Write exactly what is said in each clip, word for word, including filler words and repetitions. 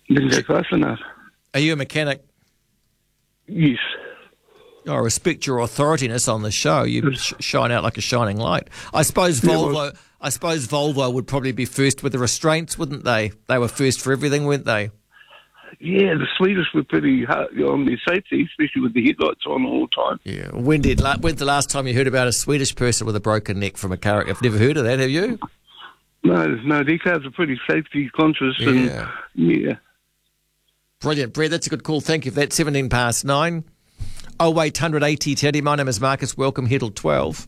Didn't go fast enough. Are you a mechanic? Yes. I respect your authorityness on the show. You sh- shine out like a shining light. I suppose Yeah, Volvo. well- I suppose Volvo would probably be first with the restraints, wouldn't they? They were first for everything, weren't they? Yeah, the Swedish were pretty hard on their safety, especially with the headlights on all the time. Yeah. When did? la- When's the last time you heard about a Swedish person with a broken neck from a car? I've never heard of that. Have you? No, no, their cars are pretty safety conscious. Yeah. And, yeah. Brilliant, Brett. That's a good call. Thank you for that. Seventeen past nine. Oh eight hundred eighty Teddy. My name is Marcus. Welcome here till twelve.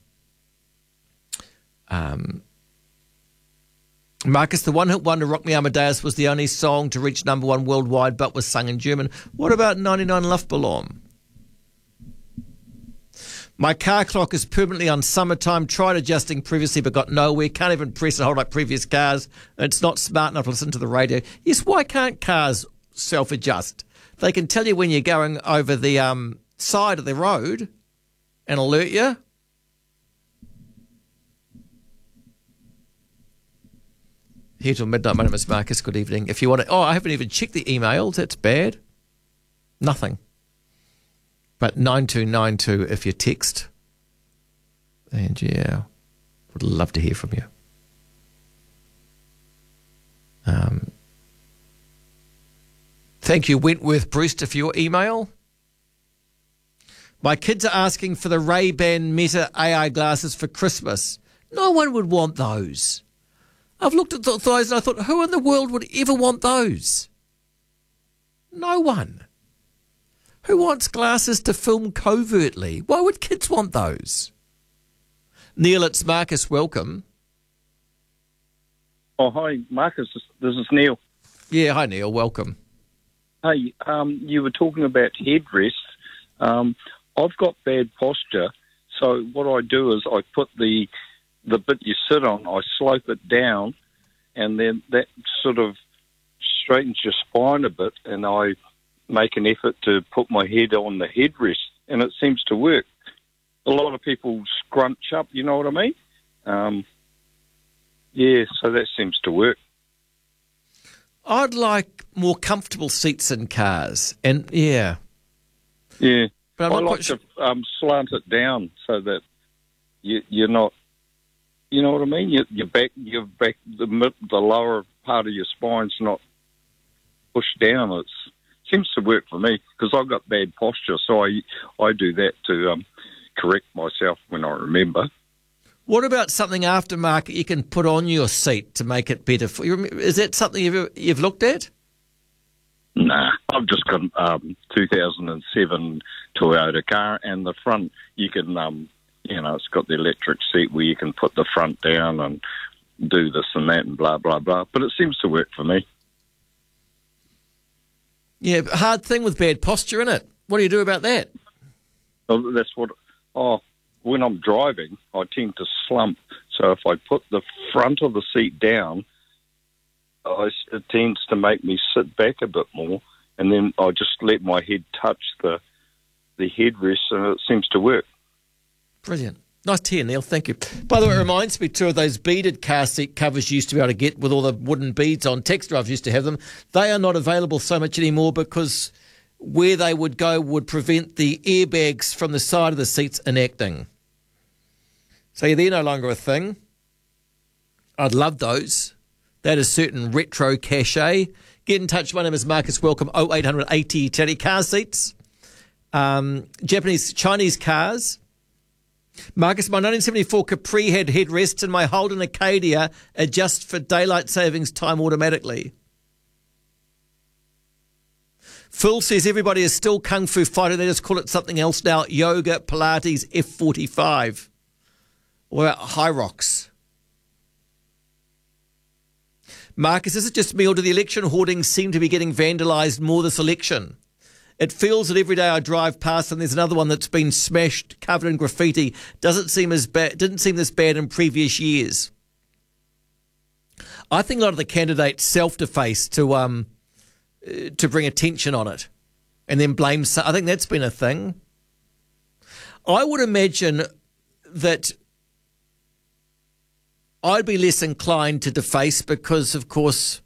Um. Marcus, the one-hit wonder Rock Me Amadeus was the only song to reach number one worldwide but was sung in German. What about ninety-nine Luftballon? My car clock is permanently on summertime. Tried adjusting previously but got nowhere. Can't even press and hold like previous cars. It's not smart enough to listen to the radio. Yes, why can't cars self-adjust? They can tell you when you're going over the um, side of the road and alert you. Here till midnight. My name is Marcus. Good evening. If you want to... Oh, I haven't even checked the emails. That's bad. Nothing. But nine two nine two if you text. And yeah, would love to hear from you. Um, thank you, Wentworth Brewster, for your email. My kids are asking for the Ray-Ban Meta A I glasses for Christmas. No one would want those. I've looked at th- those and I thought, who in the world would ever want those? No one. Who wants glasses to film covertly? Why would kids want those? Neil, it's Marcus. Welcome. Oh, hi, Marcus. This is Neil. Yeah, hi, Neil. Welcome. Hey, um, you were talking about headrests. Um, I've got bad posture, so what I do is I put the the bit you sit on, I slope it down, and then that sort of straightens your spine a bit, and I make an effort to put my head on the headrest, and it seems to work. A lot of people scrunch up, you know what I mean? Um, yeah, so that seems to work. I'd like more comfortable seats in cars, and yeah. Yeah, But I'm I not like quite sure. to um, slant it down so that you, you're not, you know what I mean? You, your back, your back, the mid, the lower part of your spine's not pushed down. It seems to work for me because I've got bad posture, so I I do that to um, correct myself when I remember. What about something aftermarket you can put on your seat to make it better for you? Is that something you've you've looked at? Nah, I've just got um, two thousand seven Toyota car, and the front you can, um, you know, it's got the electric seat where you can put the front down and do this and that and blah blah blah. But it seems to work for me. Yeah, hard thing with bad posture, isn't it? What do you do about that? Well, that's what. Oh, when I'm driving, I tend to slump. So if I put the front of the seat down, I, it tends to make me sit back a bit more, and then I just let my head touch the the headrest, and it seems to work. Brilliant. Nice to hear, Neil. Thank you. By the way, it reminds me too of those beaded car seat covers you used to be able to get with all the wooden beads on. Text drives used to have them. They are not available so much anymore because where they would go would prevent the airbags from the side of the seats enacting. So they're no longer a thing. I'd love those. That is certain retro cachet. Get in touch. My name is Marcus. Welcome. oh eight hundred eighty Teddy. Car seats. Um, Japanese, Chinese cars. Marcus, my nineteen seventy-four Capri had headrests and my Holden Acadia adjust for daylight savings time automatically. Phil says everybody is still Kung Fu fighter. They just call it something else now. Yoga, Pilates, F forty-five. Or High Rocks. Marcus, is it just me or do the election hoardings seem to be getting vandalised more this election? It feels that every day I drive past and there's another one that's been smashed, covered in graffiti. Doesn't seem as bad. Didn't seem this bad in previous years. I think a lot of the candidates self-deface to um uh, to bring attention on it, and then blame. I think that's been a thing. I would imagine that I'd be less inclined to deface because, of course,